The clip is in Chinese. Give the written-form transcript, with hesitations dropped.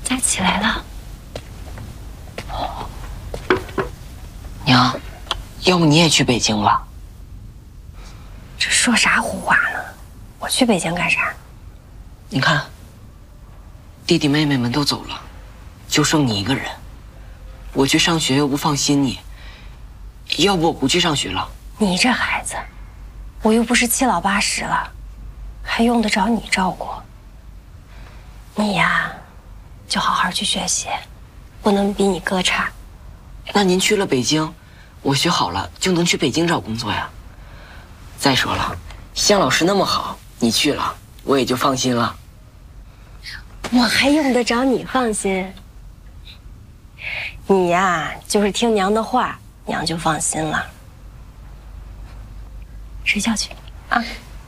佳起来了。 娘，要不你也去北京吧？ 这说啥胡话呢？我去北京干啥？ 你看，弟弟妹妹们都走了，就剩你一个人。我去上学又不放心你，要不我不去上学了？ 你这孩子，我又不是七老八十了，还用得着你照顾？你呀，就好好去学习，不能比你哥差。 那您去了北京，我学好了就能去北京找工作呀。再说了，向老师那么好，你去了我也就放心了。 我还用得着你放心？你呀，就是听娘的话，娘就放心了。睡觉去啊。